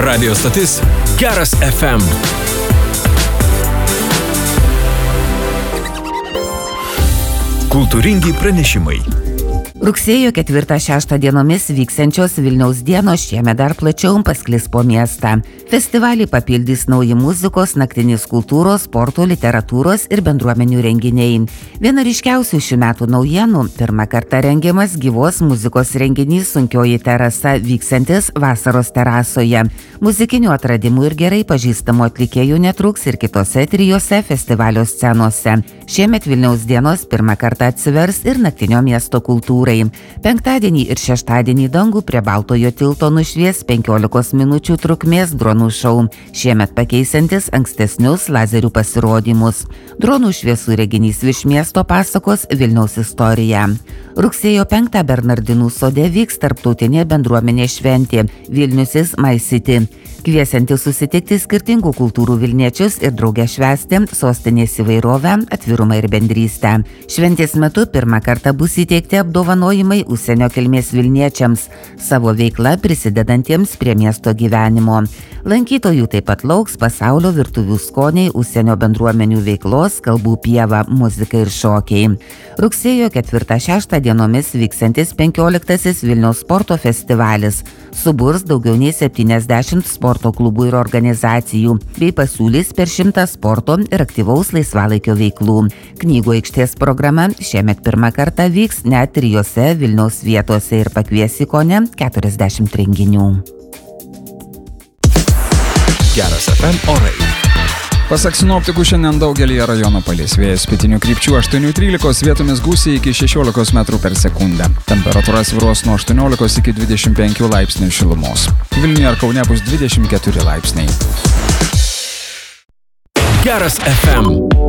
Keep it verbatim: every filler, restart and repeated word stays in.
Radio stotis Geras F M. Kultūringi pranešimai. Rugsėjo ketvirtą šeštą dienomis vyksiančios Vilniaus dienos šiemet dar plačiau pasklis po miestą. Festivalį papildys nauji muzikos, naktinis kultūros, sporto, literatūros ir bendruomenių renginiai. Viena ryškiausių šių metų naujienų – pirmą kartą rengiamas gyvos muzikos renginys Sunkioji terasa vyksiantis Vasaros terasoje. Muzikinių atradimų ir gerai pažįstamų atlikėjų netruks ir kitose trijose festivalio scenose. Šiemet Vilniaus dienos pirmą kartą atsivers ir naktinio miesto kultūrai. Penktadienį ir šeštadienį dangų prie Baltojo tilto nušvies penkiolikos minučių trukmės dronų šou, šiemet pakeisantis ankstesnius lazerių pasirodymus. Dronų šviesų reginys virš miesto pasakos Vilniaus istoriją. Rugsėjo penktą Bernardinų sode vyks tarptautinė bendruomenė šventė Vilnius is My City, kviesianti susitikti skirtingų kultūrų vilniečius ir drauge švęsti sostinės įvairovę, atvirumą ir bendrystę. Šventės metu pirmą kartą bus įteikti apdovanojimai užsienio kilmės vilniečiams, savo veikla prisidedantiems prie miesto gyvenimo. Lankytojų taip pat lauks pasaulio virtuvių skoniai, užsienio bendruomenių veiklos, kalbų pieva, muzika ir šokiai. Rugsėjo ketvirtą šeštą dienomis vyksiantis penkioliktasis Vilniaus sporto festivalis suburs daugiau nei septyniasdešimt sporto klubų ir organizacijų bei pasiūlys per šimtą sporto ir aktyvaus laisvalaikio veiklų. Knygų aikštės programa šiemet pirmą kartą vyks net trijose Vilniaus vietose ir pakvies į kone keturiasdešimt renginių. Geras F M orai. Pasak sinoptikų, šiandien daugelį rajonų palis vėjas pietinių krypčių aštuoni trylika, vietomis gūsiai iki šešiolikos metrų per sekundę. Temperatūra svyruos nuo aštuoniolikos iki dvidešimt penkių laipsnių šilumos. Vilniuje ar Kaune bus dvidešimt keturi laipsniai. Geras F M.